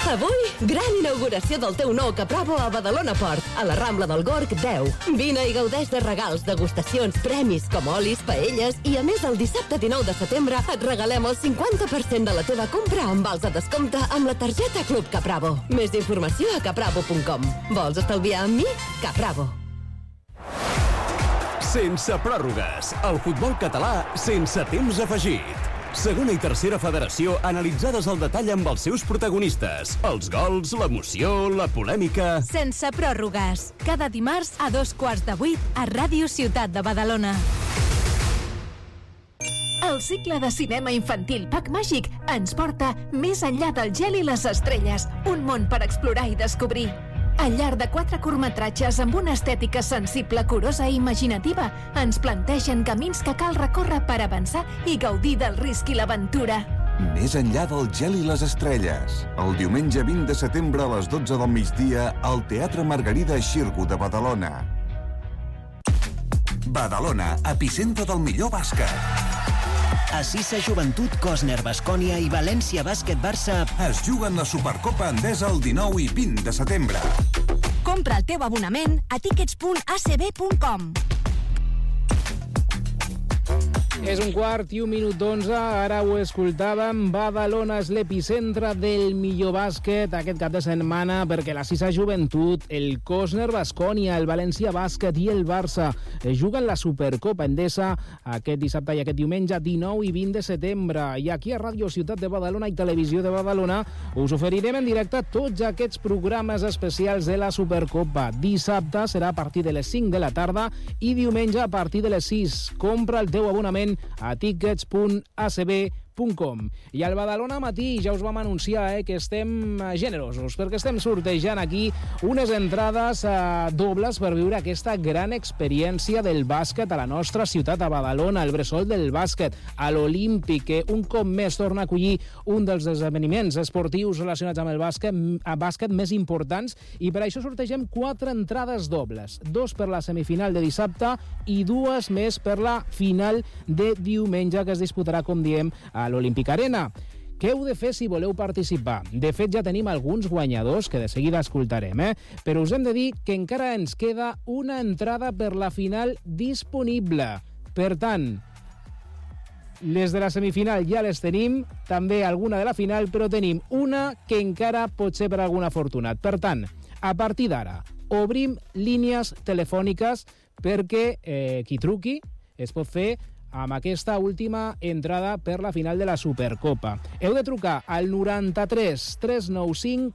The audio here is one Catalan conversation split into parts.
Avui, gran inauguració del teu nou Capravo a Badalona Port, a la Rambla del Gorg 10. Vine i gaudeix de regals, degustacions, premis, com olis, paelles, i a més el dissabte 19 de setembre et regalem el 50% de la teva compra amb vals de descompte amb la targeta Club Capravo. Més informació a capravo.com. Vols estalviar amb mi? Capravo. Sense pròrrogues, el futbol català sense temps afegit. Segona i tercera federació analitzades al detall amb els seus protagonistes. Els gols, l'emoció, la polèmica... Sense pròrrogues. Cada dimarts a 7:15 a Ràdio Ciutat de Badalona. El cicle de cinema infantil Pack Màgic ens porta més enllà del gel i les estrelles, un món per explorar i descobrir. Al llarg de 4 curtmetratges amb una estètica sensible, curosa i imaginativa, ens plantegen camins que cal recórrer per avançar i gaudir del risc i l'aventura. Més enllà del gel i les estrelles. El diumenge 20 de setembre a les 12 del migdia al Teatre Margarida Xirgu de Badalona. Badalona, epicentre del millor bàsquet. Assisa Joventut, Cosner, Baskonia i València Bàsquet Barça es juguen la Supercopa Endesa el 19 i 20 de setembre. Compra el teu abonament a tickets.acb.com. És 11:15, ara ho escoltàvem. Badalona és l'epicentre del millor bàsquet aquest cap de setmana perquè la Sisa Joventut, el Cosner Baskonia, el València Bàsquet i el Barça juguen la Supercopa Endesa aquest dissabte i aquest diumenge 19 i 20 de setembre. I aquí a Ràdio Ciutat de Badalona i Televisió de Badalona us oferirem en directe tots aquests programes especials de la Supercopa. Dissabte serà a partir de les 5 de la tarda i diumenge a partir de les 6. Compra el teu abonament a tickets.acb.com. I al Badalona Matí ja us vam anunciar que estem generosos perquè estem sortejant aquí unes entrades dobles per viure aquesta gran experiència del bàsquet a la nostra ciutat, a Badalona, el bressol del bàsquet, a l'Olímpic, que un cop més torna a acollir un dels esdeveniments esportius relacionats amb el bàsquet més importants, i per això sortegem 4 entrades dobles, 2 per la semifinal de dissabte i 2 més per la final de diumenge, que es disputarà, com diem, a l'Olímpic Arena. Què heu de fer si voleu participar? De fet, ja tenim alguns guanyadors que de seguida escoltarem, però us hem de dir que encara ens queda una entrada per la final disponible. Per tant, les de la semifinal ja les tenim, també alguna de la final, però tenim una que encara pot ser per algun afortunat. Per tant, a partir d'ara, obrim línies telefòniques perquè qui truqui es pot fer amb aquesta última entrada per la final de la Supercopa. Heu de trucar al 93 395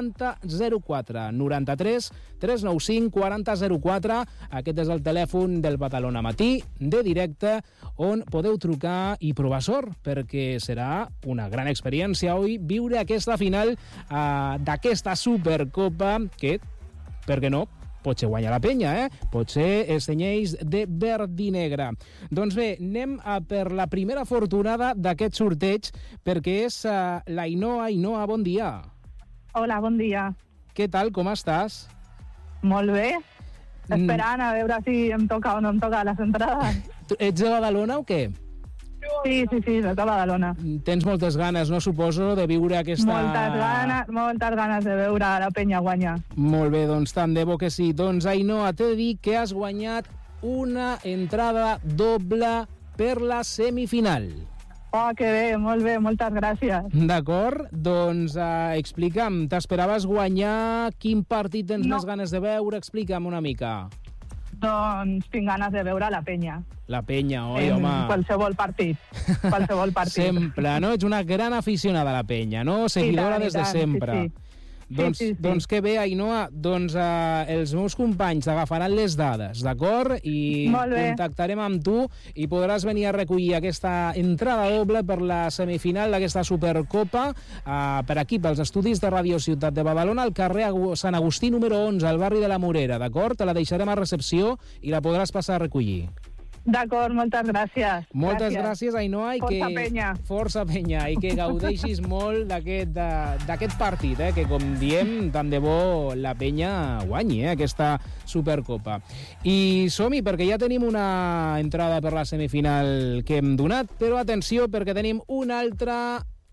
4004. 93 395 4004. Aquest és el telèfon del Badalona Matí, de directe, on podeu trucar i provar sort, perquè serà una gran experiència avui viure aquesta final d'aquesta Supercopa que, per què no, potser guanya la penya, potser es tenyeix de verd i negre. Doncs bé, anem per la primera afortunada d'aquest sorteig, perquè és l'Ainoa. Ainoa, bon dia. Hola, bon dia. Què tal, com estàs? Molt bé. Esperant a veure si em toca o no em toca les entrades. Ets de Badalona o què? Sí, de Badalona. Tens moltes ganes, no, suposo, de viure aquesta... Moltes ganes de veure la penya guanyar. Molt bé, doncs tant de bo que sí. Doncs, Ainoa, t'he de dir que has guanyat una entrada doble per la semifinal. Oh, que bé, molt bé, moltes gràcies. D'acord, doncs explica'm, t'esperaves guanyar? Quin partit tens més ganes de veure? Explica'm una mica. Doncs tinc ganes de veure la penya. La penya, oi, home? Qualsevol partit. Sempre, no? Ets una gran aficionada a la penya, no? Seguidora des de sempre. Sí. Doncs que bé, Ainoa, doncs els meus companys t'agafaran les dades, d'acord? I contactarem amb tu i podràs venir a recollir aquesta entrada doble per la semifinal d'aquesta Supercopa per aquí, pels estudis de Ràdio Ciutat de Badalona, al carrer Sant Agustí número 11, al barri de la Morera, d'acord? Te la deixarem a recepció i la podràs passar a recollir. D'acord, moltes gràcies. Moltes gràcies, Ainoa. Força penya. Força penya, i que gaudeixis molt d'aquest partit, que, com diem, tant de bo la penya guanyi aquesta Supercopa. I som-hi, perquè ja tenim una entrada per la semifinal que hem donat, però atenció, perquè tenim una altra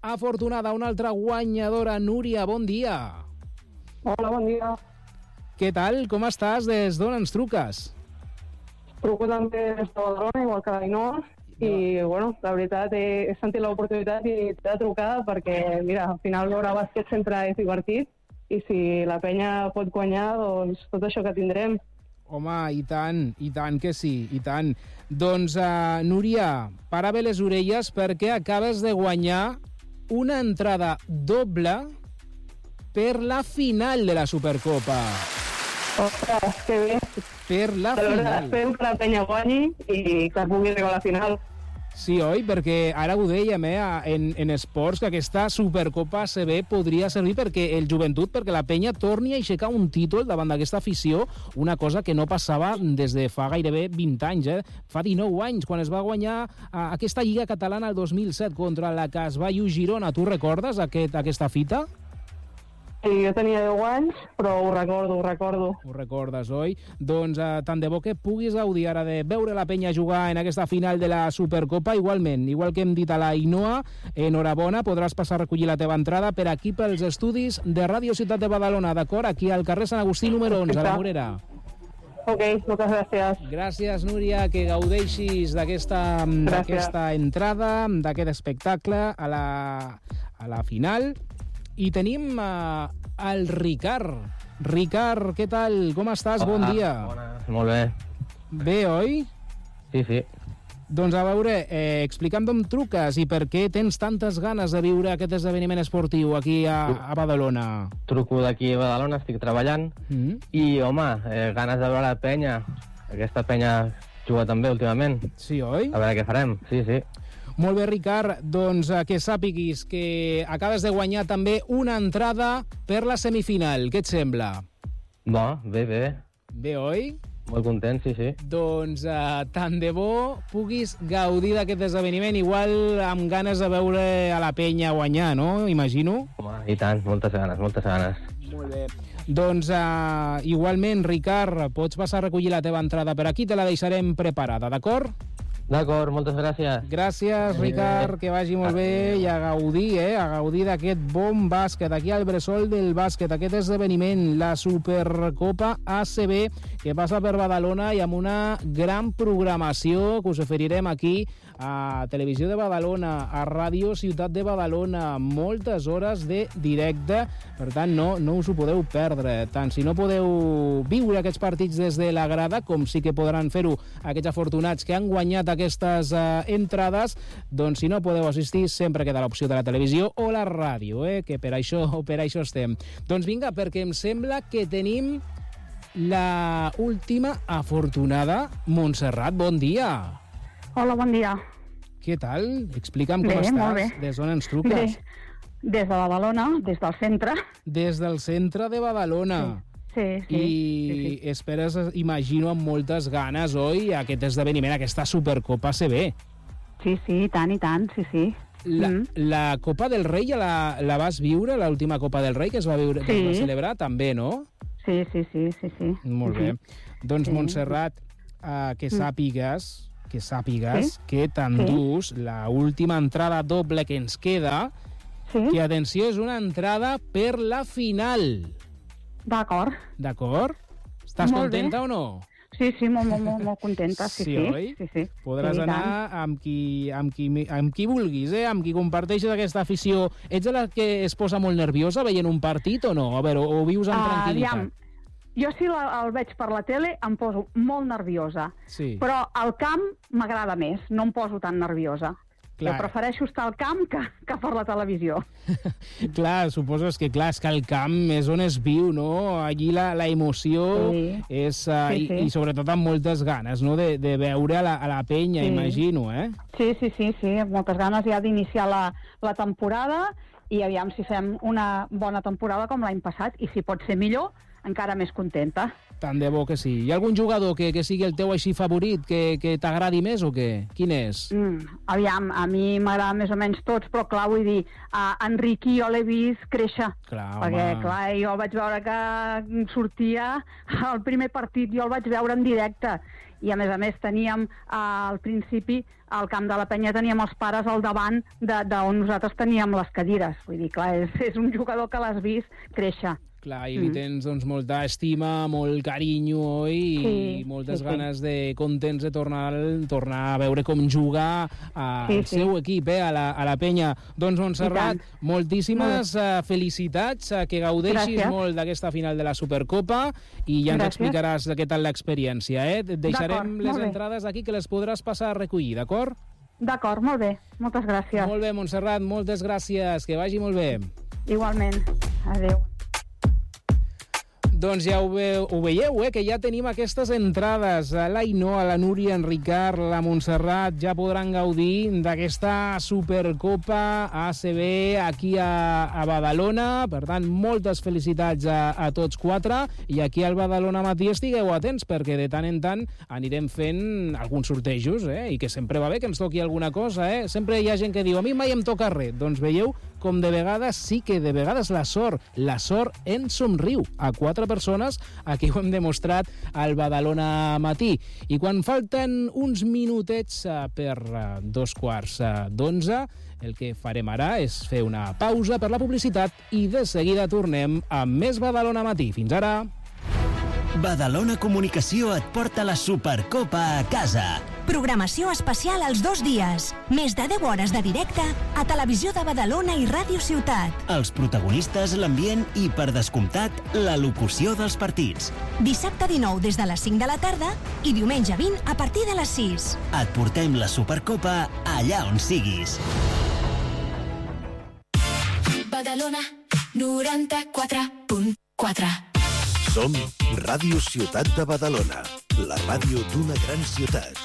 afortunada, una altra guanyadora. Núria, bon dia. Hola, bon dia. Què tal? Com estàs? Des d'on ens truques? Truco també des de Badalona, igual que l'Ainoa, i, bueno, la veritat, he sentit l'oportunitat i t'he de trucar perquè, mira, al final veure bàsquet sempre és divertit i si la penya pot guanyar, doncs tot això que tindrem. Home, i tant que sí, i tant. Doncs, Núria, para bé les orelles perquè acabes de guanyar una entrada doble per la final de la Supercopa. Ostres, que bé. Per la final. Espero que la penya guanyi i que pugui arribar a la final. Sí, oi? Perquè ara ho dèiem, en esports, que aquesta Supercopa ACB podria servir perquè el joventut, perquè la penya torni a aixecar un títol davant d'aquesta afició, una cosa que no passava des de fa gairebé 20 anys, Fa 19 anys, quan es va guanyar aquesta Lliga Catalana el 2007 contra la Casballo Girona. Tu recordes aquesta fita? Sí, jo tenia 10 anys, però ho recordo. Ho recordes, oi? Doncs tant de bo que puguis gaudir ara de veure la penya jugar en aquesta final de la Supercopa. Igualment, igual que hem dit a la Ainoa, enhorabona, podràs passar a recollir la teva entrada per aquí pels estudis de Ràdio Ciutat de Badalona, d'acord? Aquí al carrer Sant Agustí número 11, a la Morera. Ok, moltes gràcies. Gràcies, Núria, que gaudeixis d'aquesta entrada, d'aquest espectacle a la final. I tenim el Ricard. Ricard, què tal? Com estàs? Bon dia. Bona, molt bé. Bé, oi? Sí. Doncs a veure, explica'm d'on truques i per què tens tantes ganes de viure aquest esdeveniment esportiu aquí a Badalona. Truco d'aquí a Badalona, estic treballant, i, home, ganes de veure la penya. Aquesta penya juga també últimament. Sí, oi? A veure què farem, sí. Molt bé, Ricard, doncs que sàpiguis que acabes de guanyar també una entrada per la semifinal. Què et sembla? Bé. Bé, oi? Molt content, sí. Doncs tant de bo puguis gaudir d'aquest esdeveniment, igual amb ganes de veure a la penya guanyar, no? Imagino. Home, i tant, moltes ganes. Molt bé. Doncs igualment, Ricard, pots passar a recollir la teva entrada per aquí, te la deixarem preparada, d'acord? D'acord, moltes gràcies. Gràcies, Ricard, que vagi molt bé i a gaudir d'aquest bon bàsquet, aquí al bressol del bàsquet, aquest esdeveniment, la Supercopa ACB, que passa per Badalona i amb una gran programació que us oferirem aquí a Televisió de Badalona, a Ràdio Ciutat de Badalona, moltes hores de directe, per tant no us ho podeu perdre, tant si no podeu viure aquests partits des de la grada, com sí que podran fer-ho aquests afortunats que han guanyat aquestes entrades, doncs si no podeu assistir sempre queda l'opció de la televisió o la ràdio, que per això estem. Doncs vinga, perquè em sembla que tenim la última afortunada. Montserrat, bon dia. Hola, bon dia. Què tal? Explica'm com estàs. Molt bé. Des d'on ens truques? Des de Badalona, des del centre. Des del centre de Badalona. Sí. I esperes, imagino, amb moltes ganes, oi, aquest esdeveniment, aquesta Supercopa ACB. Sí, i tant, sí. La Copa del Rei ja la vas viure, l'última Copa del Rei que es va celebrar, també, no? Sí. Molt bé. Doncs, Montserrat, que sàpigues que t'endús la última entrada doble que ens queda, que, atenció, és una entrada per la final. D'acord. Estàs contenta o no? Sí, molt contenta, sí. Oi? Sí. Podràs anar amb qui vulguis, amb qui comparteixes aquesta afició. Ets la que es posa molt nerviosa veient un partit o no? A veure, o vius amb tranquil·litat? Jo si el veig per la tele em poso molt nerviosa, però al camp m'agrada més, no em poso tan nerviosa. Jo prefereixo estar al camp que per la televisió. Clar, suposes que és que el camp és on es viu, no? Allí la emoció és... I sobretot amb moltes ganes, no?, de veure a la penya, imagino, Sí, moltes ganes ja d'iniciar la temporada i aviam si fem una bona temporada com l'any passat i si pot ser millor, encara més contenta. Tant de bo que sí. Hi ha algun jugador que sigui el teu així favorit, que t'agradi més o què? Quin és? Aviam, a mi m'agrada més o menys tots, però clar, vull dir, Enriqui jo l'he vist créixer. Clar, perquè, clar, jo vaig veure que sortia el primer partit, jo el vaig veure en directe. I, a més, teníem al principi, al camp de la Penya, teníem els pares al davant d'on nosaltres teníem les cadires. Vull dir, clar, és un jugador que l'has vist créixer. Clar, i li tens doncs, molta estima, molt carinyo, oi? I moltes ganes de contents de tornar a veure com juga el seu equip, a la Penya. Doncs, Montserrat, moltíssimes felicitats, que gaudeixis molt d'aquesta final de la Supercopa i ja ens explicaràs què tal l'experiència. Et deixarem les entrades aquí, que les podràs passar a recollir, d'acord? D'acord, molt bé. Moltes gràcies. Molt bé, Montserrat, moltes gràcies. Que vagi molt bé. Igualment. Adéu. Doncs ja ho veieu, que ja tenim aquestes entrades. L'Ainhoa, la Núria, en Ricard, la Montserrat ja podran gaudir d'aquesta Supercopa ACB aquí a Badalona. Per tant, moltes felicitats a tots quatre. I aquí al Badalona Matí estigueu atents, perquè de tant en tant anirem fent alguns sortejos, i que sempre va bé que ens toqui alguna cosa. Sempre hi ha gent que diu, a mi mai em toca res. Doncs veieu com de vegades sí que de vegades la sort ens somriu a 4 persones. Aquí ho hem demostrat al Badalona Matí. I quan falten uns minutets per 11:15, el que farem ara és fer una pausa per la publicitat i de seguida tornem amb més Badalona Matí. Fins ara! Badalona Comunicació et porta la Supercopa a casa. Programació especial els 2 dies. Més de 10 hores de directe a Televisió de Badalona i Ràdio Ciutat. Els protagonistes, l'ambient i, per descomptat, la locució dels partits. Dissabte 19 des de les 5 de la tarda i diumenge 20 a partir de les 6. Et portem la Supercopa allà on siguis. Badalona 94.4. Som Ràdio Ciutat de Badalona, la ràdio d'una gran ciutat.